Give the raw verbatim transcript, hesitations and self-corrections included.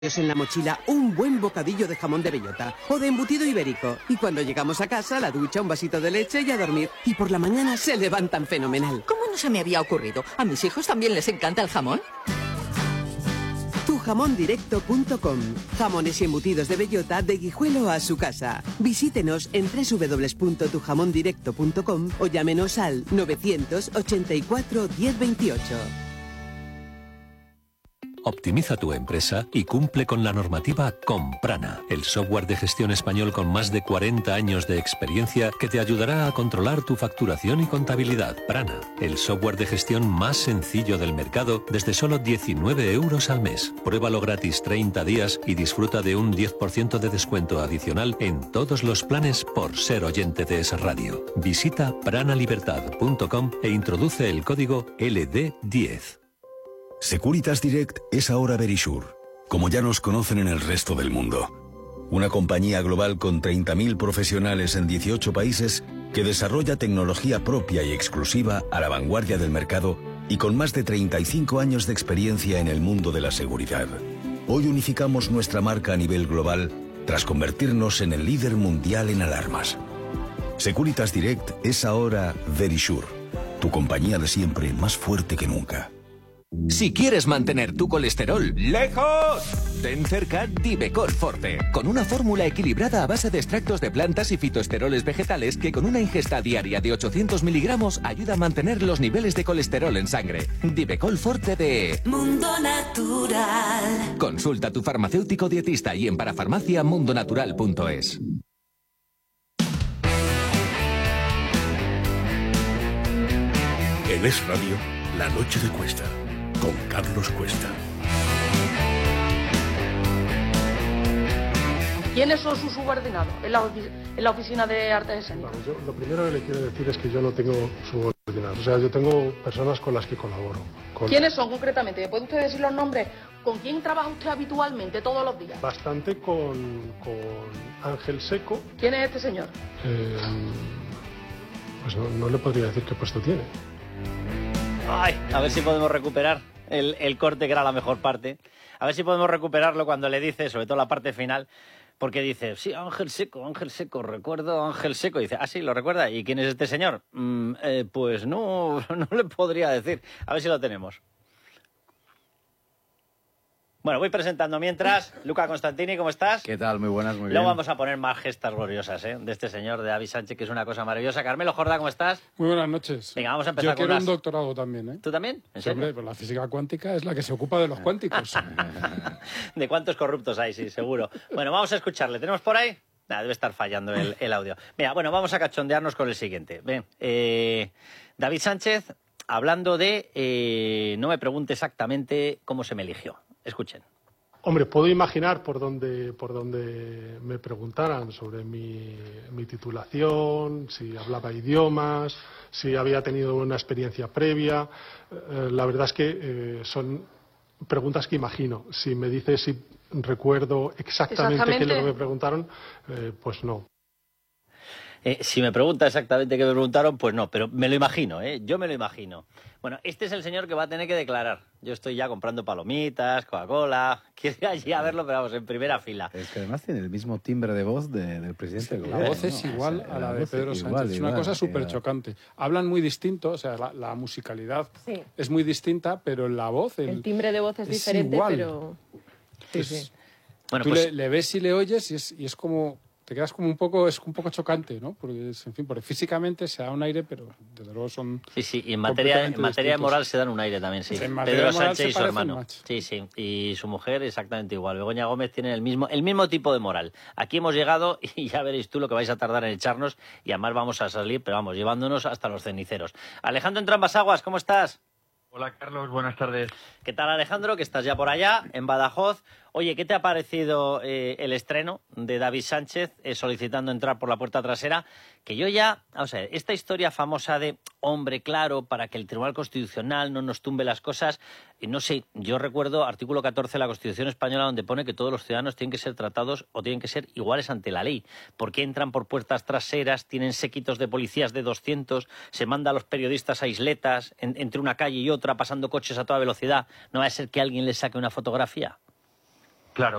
en la mochila un buen bocadillo de jamón de bellota o de embutido ibérico. Y cuando llegamos a casa, la ducha, un vasito de leche y a dormir. Y por la mañana se levantan fenomenal. ¿Cómo no se me había ocurrido? ¿A mis hijos también les encanta el jamón? tu jamón directo punto com. Jamones y embutidos de bellota de Guijuelo a su casa. Visítenos en doble u doble u doble u punto tu jamón directo punto com o llámenos al novecientos ochenta y cuatro diez veintiocho. Optimiza tu empresa y cumple con la normativa con Prana, el software de gestión español con más de cuarenta años de experiencia que te ayudará a controlar tu facturación y contabilidad. Prana, el software de gestión más sencillo del mercado desde solo diecinueve euros al mes. Pruébalo gratis treinta días y disfruta de un diez por ciento de descuento adicional en todos los planes por ser oyente de Es Radio. Visita prana libertad punto com e introduce el código L D diez. Securitas Direct es ahora Verisure, como ya nos conocen en el resto del mundo. Una compañía global con treinta mil profesionales en dieciocho países que desarrolla tecnología propia y exclusiva a la vanguardia del mercado y con más de treinta y cinco años de experiencia en el mundo de la seguridad. Hoy unificamos nuestra marca a nivel global tras convertirnos en el líder mundial en alarmas. Securitas Direct es ahora Verisure, tu compañía de siempre más fuerte que nunca. Si quieres mantener tu colesterol lejos, ten cerca Divecol Forte, con una fórmula equilibrada a base de extractos de plantas y fitoesteroles vegetales que con una ingesta diaria de ochocientos miligramos ayuda a mantener los niveles de colesterol en sangre. Divecol Forte de Mundo Natural. Consulta a tu farmacéutico dietista y en parafarmacia mundonatural punto es. En Es Radio, La Noche de Cuesta, con Carlos Cuesta. ¿Quiénes son sus subordinados en la, en la oficina de artes escénicas? Bueno, yo, lo primero que le quiero decir es que yo no tengo subordinados. O sea, yo tengo personas con las que colaboro. Con... ¿Quiénes son concretamente? ¿Puede usted decir los nombres? ¿Con quién trabaja usted habitualmente todos los días? Bastante con, con Ángel Seco. ¿Quién es este señor? Eh, pues no, no le podría decir qué puesto tiene. Ay, a ver si podemos recuperar el, el corte, que era la mejor parte. A ver si podemos recuperarlo cuando le dice, sobre todo la parte final, porque dice, sí, Ángel Seco, Ángel Seco, recuerdo a Ángel Seco. Y dice, ah, sí, lo recuerda. ¿Y quién es este señor? Mm, eh, pues no, no le podría decir. A ver si lo tenemos. Bueno, voy presentando mientras. Luca Constantini, ¿cómo estás? ¿Qué tal? Muy buenas, muy bien. Luego vamos a poner más gestas gloriosas, ¿eh? De este señor, de David Sánchez, que es una cosa maravillosa. Carmelo Jordá, ¿cómo estás? Muy buenas noches. Venga, vamos a empezar Yo con quiero unas... un doctorado también, ¿eh? ¿Tú también? ¿En serio? Hombre, pues la física cuántica es la que se ocupa de los cuánticos. ¿De cuántos corruptos hay? Sí, seguro. Bueno, vamos a escucharle. ¿Tenemos por ahí? Nah, debe estar fallando el, el audio. Mira, bueno, vamos a cachondearnos con el siguiente. Ven, eh, David Sánchez, hablando de... Eh, no me pregunte exactamente cómo se me eligió. Escuchen. Hombre, puedo imaginar por dónde, por dónde me preguntaran sobre mi, mi titulación, si hablaba idiomas, si había tenido una experiencia previa. Eh, la verdad es que eh, son preguntas que imagino. Si me dice si recuerdo exactamente, exactamente. qué es lo que me preguntaron, eh, pues no. Eh, si me pregunta exactamente qué me preguntaron, pues no, pero me lo imagino, ¿eh? Yo me lo imagino. Bueno, este es el señor que va a tener que declarar. Yo estoy ya comprando palomitas, Coca-Cola, quiero ir allí a verlo, pero vamos, en primera fila. Es que además tiene el mismo timbre de voz de, del presidente del gobierno. La voz es ¿no? igual o sea, a la, la de Pedro Sánchez. Igual, es una igual, cosa súper igual. chocante. Hablan muy distinto, o sea, la, la musicalidad sí. es muy distinta, pero la voz... El, el timbre de voz es, es diferente, igual. pero... Sí, es, sí. Bueno, tú pues... le, le ves y le oyes y es, y es como... Te quedas como un poco, es un poco chocante, ¿no? Porque, en fin, porque físicamente se da un aire, pero desde luego son... Sí, sí, y en materia, en materia de moral se dan un aire también, sí. En Pedro Sánchez y su hermano. Sí, sí, y su mujer exactamente igual. Begoña Gómez tiene el mismo, el mismo tipo de moral. Aquí hemos llegado y ya veréis tú lo que vais a tardar en echarnos y además vamos a salir, pero vamos, llevándonos hasta los ceniceros. Alejandro Entrambas-Aguas, ¿cómo estás? Hola, Carlos, buenas tardes. ¿Qué tal, Alejandro? Que estás ya por allá, en Badajoz. Oye, ¿qué te ha parecido eh, el estreno de David Sánchez eh, solicitando entrar por la puerta trasera? Que yo ya, o sea, esta historia famosa de hombre claro para que el Tribunal Constitucional no nos tumbe las cosas, eh, no sé, yo recuerdo artículo catorce de la Constitución Española donde pone que todos los ciudadanos tienen que ser tratados o tienen que ser iguales ante la ley. ¿Por qué entran por puertas traseras, tienen séquitos de policías de doscientos, se manda a los periodistas a isletas en, entre una calle y otra pasando coches a toda velocidad? ¿No va a ser que alguien les saque una fotografía?